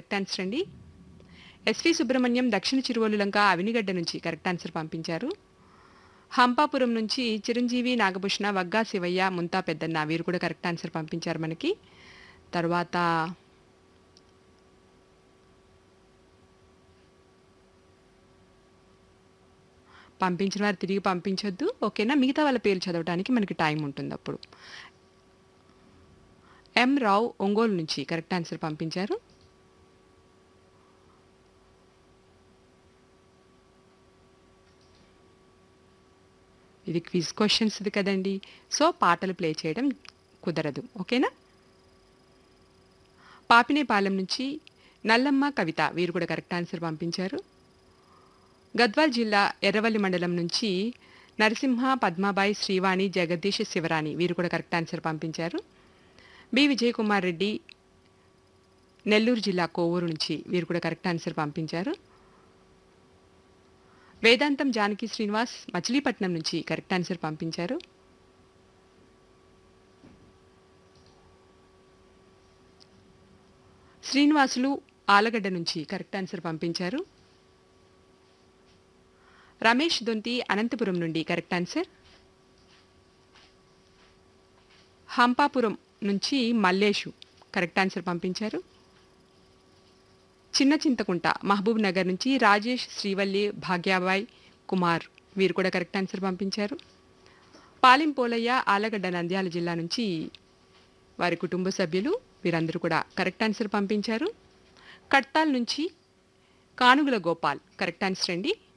Correct answer అండి. SV Subrahmanyam దక్షిణ చిరువల్లులంక అవినిగడ్డ నుంచి కరెక్ట్ ఆన్సర్ పంపించారు. హంపాపురం నుంచి చిరంజీవి నాగభూషణ వగ్గా శివయ్య ముంతా పెద్దన్న వీరు కూడా కరెక్ట్ ఆన్సర్ పంపించారు మనకి. తర్వాత పంపించిన వారు తిరిగి పంపించొద్దు, ఓకేనా? మిగతా వాళ్ళ పేర్లు చదవడానికి మనకి టైం ఉంటుంది అప్పుడు. ఎం రావు ఒంగోలు నుంచి కరెక్ట్ ఆన్సర్ పంపించారు. ఇది క్విజ్ క్వశ్చన్స్ ఇది కదండి, సో పాటలు ప్లే చేయడం కుదరదు, ఓకేనా? పాపినేపాలెం నుంచి నల్లమ్మ కవిత వీరు కూడా కరెక్ట్ ఆన్సర్ పంపించారు. గద్వాల్ జిల్లా ఎర్రవల్లి మండలం నుంచి నరసింహ పద్మాబాయి శ్రీవాణి జగదీష్ శివరాణి వీరు కూడా కరెక్ట్ ఆన్సర్ పంపించారు. బి విజయ్ కుమార్ రెడ్డి నెల్లూరు జిల్లా కోవూరు నుంచి వీరు కూడా కరెక్ట్ ఆన్సర్ పంపించారు. వేదాంతం జానకి శ్రీనివాస్ మచిలీపట్నం నుంచి కరెక్ట్ ఆన్సర్ పంపించారు. శ్రీనివాసులు ఆలగడ్డ నుంచి కరెక్ట్ ఆన్సర్ పంపించారు. రమేష్ దొంతి అనంతపురం నుండి కరెక్ట్ ఆన్సర్. హంపాపురం నుంచి మల్లేషు కరెక్ట్ ఆన్సర్ పంపించారు. చిన్న చింతకుంట మహబూబ్ నగర్ నుంచి రాజేష్ శ్రీవల్లి భాగ్యాబాయ్ కుమార్ వీరు కూడా కరెక్ట్ ఆన్సర్ పంపించారు. పాలిం పోలయ్య ఆలగడ్డ నంద్యాల జిల్లా నుంచి వారి కుటుంబ సభ్యులు వీరందరూ కూడా కరెక్ట్ ఆన్సర్ పంపించారు. కట్టాల్ నుంచి కానుగుల గోపాల్ కరెక్ట్ ఆన్సర్ అండి.